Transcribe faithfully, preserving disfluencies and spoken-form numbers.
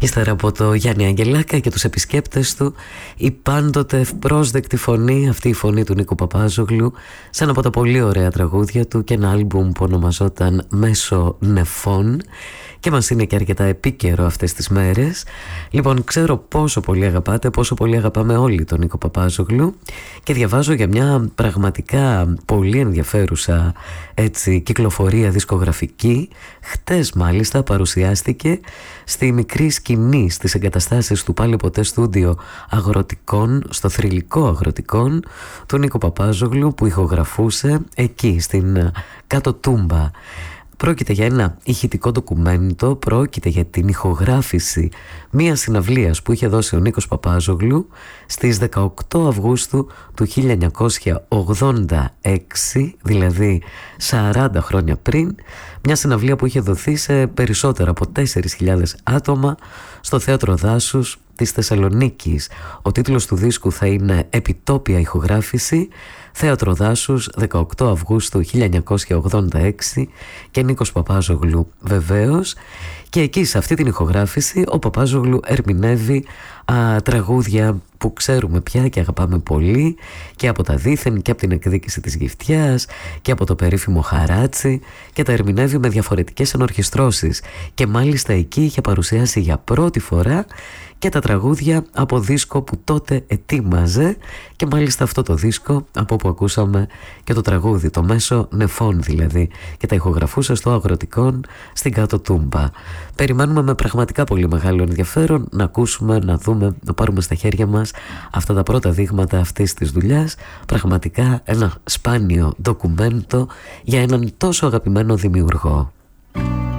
Ύστερα από το Γιάννη Αγγελάκα και τους επισκέπτες του, η πάντοτε ευπρόσδεκτη φωνή, αυτή η φωνή του Νίκου Παπάζογλου, σε ένα από τα πολύ ωραία τραγούδια του και ένα άλμπουμ που ονομαζόταν Μέσω Νεφών και μας είναι και αρκετά επίκαιρο αυτές τις μέρες. Λοιπόν, ξέρω πόσο πολύ αγαπάτε, πόσο πολύ αγαπάμε όλοι τον Νίκο Παπάζογλου και διαβάζω για μια πραγματικά πολύ ενδιαφέρουσα έτσι, κυκλοφορία δισκογραφική. Χτες μάλιστα παρουσιάστηκε στη μικρή σκηνή στις εγκαταστάσεις του Πάλι Ποτέ Στούντιο Αγροτικών, στο θρυλικό Αγροτικών του Νίκο Παπάζογλου, που ηχογραφούσε εκεί στην Κάτω Τούμπα. Πρόκειται για ένα ηχητικό ντοκουμέντο, πρόκειται για την ηχογράφηση μιας συναυλίας που είχε δώσει ο Νίκος Παπάζογλου στις δεκαοκτώ Αυγούστου του χίλια εννιακόσια ογδόντα έξι, δηλαδή σαράντα χρόνια πριν, μια συναυλία που είχε δοθεί σε περισσότερα από τέσσερις χιλιάδες άτομα στο Θέατρο Δάσους της Θεσσαλονίκης. Ο τίτλος του δίσκου θα είναι «Επιτόπια ηχογράφηση», Θέατρο Δάσους, δεκαοκτώ Αυγούστου χίλια εννιακόσια ογδόντα έξι, και Νίκος Παπάζογλου βεβαίως. Και εκεί σε αυτή την ηχογράφηση ο Παπάζογλου ερμηνεύει α, τραγούδια που ξέρουμε πια και αγαπάμε πολύ, και από τα Δήθεν και από την εκδίκηση της Γυφτιάς και από το περίφημο Χαράτσι, και τα ερμηνεύει με διαφορετικές ενορχιστρώσεις, και μάλιστα εκεί είχε παρουσιάσει για πρώτη φορά και τα τραγούδια από δίσκο που τότε ετοίμαζε, και μάλιστα αυτό το δίσκο από όπου ακούσαμε και το τραγούδι, το Μέσω Νεφών δηλαδή, και τα ηχογραφούσε στο Αγροτικών στην Κάτω Τούμπα. Περιμένουμε με πραγματικά πολύ μεγάλο ενδιαφέρον να ακούσουμε, να δούμε, να πάρουμε στα χέρια μας αυτά τα πρώτα δείγματα αυτής της δουλειάς. Πραγματικά ένα σπάνιο ντοκουμέντο για έναν τόσο αγαπημένο δημιουργό.